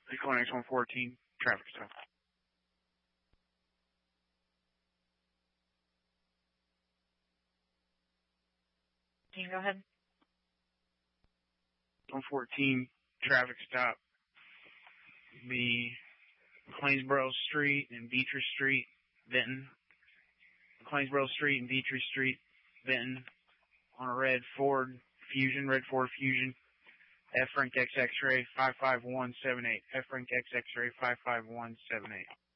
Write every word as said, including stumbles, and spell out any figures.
Recording X one fourteen, traffic stop. Can you go ahead? one fourteen, traffic stop. The Plainsboro Street and Beatrice Street, Benton. Plainsboro Street and Beatrice Street, Benton. On a red Ford Fusion, red Ford Fusion. F Frank X X-ray five five one seven eight. F Frank X X-ray five five one seven eight.